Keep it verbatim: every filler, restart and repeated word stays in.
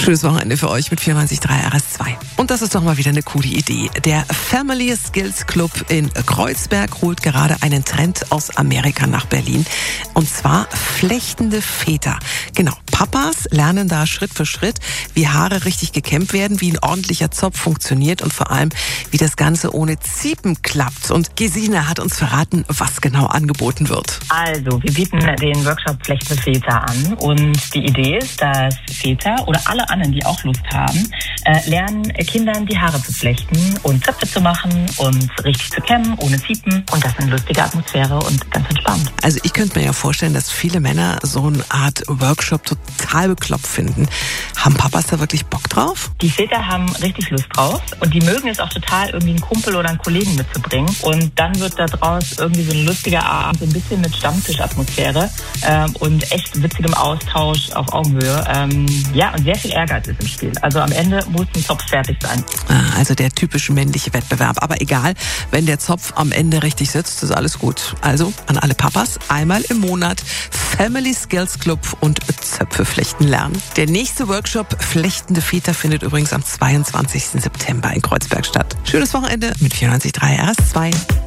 Schönes Wochenende für euch mit vierundneunzig Komma drei R S zwei. Und das ist doch mal wieder eine coole Idee. Der Family Skills Club in Kreuzberg holt gerade einen Trend aus Amerika nach Berlin. Und zwar flechtende Väter. Genau, Papas lernen da Schritt für Schritt, wie Haare richtig gekämmt werden, wie ein ordentlicher Zopf funktioniert und vor allem, wie das Ganze ohne Ziepen klappt. Und Gesine hat uns verraten, was genau angeboten wird. Also, wir bieten den Workshop Flechtende Väter an. Und die Idee ist, dass Väter oder alle anderen, die auch Lust haben, äh, lernen Kindern die Haare zu flechten und Zöpfe zu machen und richtig zu kämmen, ohne Ziepen. Und das in lustiger Atmosphäre und ganz entspannt. Also ich könnte mir ja vorstellen, dass viele Männer so eine Art Workshop total bekloppt finden. Haben Papas da wirklich Bock drauf? Die Väter haben richtig Lust drauf und die mögen es auch total, irgendwie einen Kumpel oder einen Kollegen mitzubringen. Und dann wird da draus irgendwie so ein lustiger Abend, so ein bisschen mit Stammtischatmosphäre ähm, und echt witzigem Austausch auf Augenhöhe. Ähm, ja, und sehr viel Ehrgeiz ist im Spiel. Also am Ende muss ein Zopf fertig sein. Ah, also der typische männliche Wettbewerb. Aber egal, wenn der Zopf am Ende richtig sitzt, ist alles gut. Also an alle Papas, einmal im Monat Family Skills Club und Zöpfe flechten lernen. Der nächste Workshop Flechtende Väter findet übrigens am zweiundzwanzigsten September in Kreuzberg statt. Schönes Wochenende mit vierundneunzig Komma drei R S zwei.